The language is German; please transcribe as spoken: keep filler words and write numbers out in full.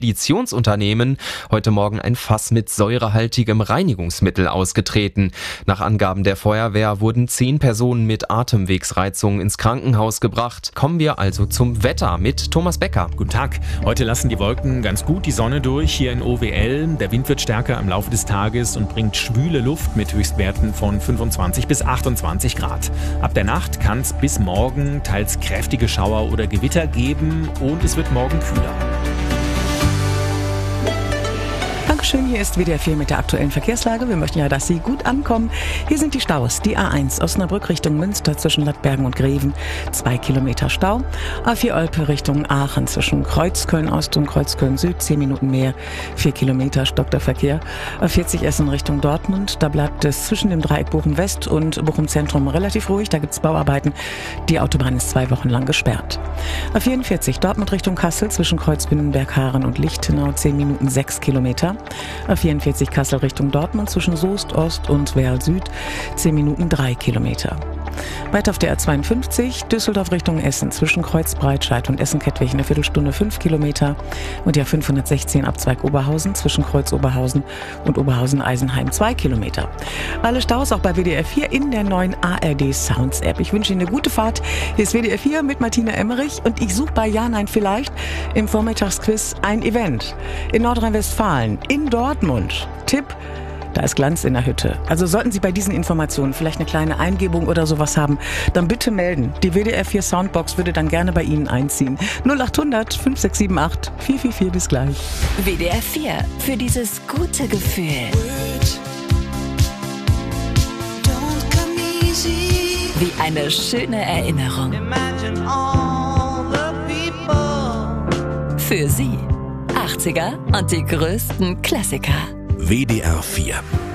Speditionsunternehmen heute Morgen ein Fass mit säurehaltigem Reinigungsmittel ausgetreten. Nach Angaben der Feuerwehr wurden zehn Personen mit Atemwegsreizung ins Krankenhaus gebracht. Kommen wir also zum Wetter mit Thomas Becker. Guten Tag. Heute lassen die Wolken ganz gut die Sonne durch hier in O W L. Der Wind wird stärker im Laufe des Tages und bringt schwüle Luft mit Höchstwerten von fünfundzwanzig bis achtundzwanzig Grad. Ab der Nacht kann es bis morgen teils kräftige Schauer oder Gewitter geben und es wird morgen kühler. Dankeschön, hier ist W D R vier mit der aktuellen Verkehrslage. Wir möchten ja, dass Sie gut ankommen. Hier sind die Staus. Die A eins Osnabrück Richtung Münster zwischen Lattbergen und Greven, zwei Kilometer Stau. A vier Olpe Richtung Aachen zwischen Kreuzköln Ost und Kreuzköln Süd, zehn Minuten mehr, vier Kilometer stockter Verkehr. A vierzig Essen Richtung Dortmund, da bleibt es zwischen dem Dreieck Bochum West und Bochum Zentrum relativ ruhig, da gibt es Bauarbeiten. Die Autobahn ist zwei Wochen lang gesperrt. A vierundvierzig Dortmund Richtung Kassel zwischen Kreuzbinnenberg, Haaren und Lichtenau, zehn Minuten, sechs Kilometer. A vierundvierzig Kassel Richtung Dortmund zwischen Soest Ost und Werl Süd, zehn Minuten, drei Kilometer. Weiter auf der A zweiundfünfzig Düsseldorf Richtung Essen zwischen Kreuz-Breitscheid und Essen-Kettwig eine Viertelstunde, fünf Kilometer. Und die A fünfhundertsechzehn Abzweig Oberhausen zwischen Kreuz Oberhausen und Oberhausen-Eisenheim, zwei Kilometer. Alle Staus auch bei W D R vier in der neuen A R D Sounds App. Ich wünsche Ihnen eine gute Fahrt. Hier ist W D R vier mit Martina Emmerich und ich suche bei Ja, Nein, Vielleicht im Vormittagsquiz ein Event in Nordrhein-Westfalen, in Dortmund. Tipp: Da ist Glanz in der Hütte. Also sollten Sie bei diesen Informationen vielleicht eine kleine Eingebung oder sowas haben, dann bitte melden. Die W D R vier Soundbox würde dann gerne bei Ihnen einziehen. null acht hundert fünf sechs sieben acht vier vier vier, bis gleich. W D R vier, für dieses gute Gefühl. Wie eine schöne Erinnerung. Für Sie. achtziger und die größten Klassiker. W D R vier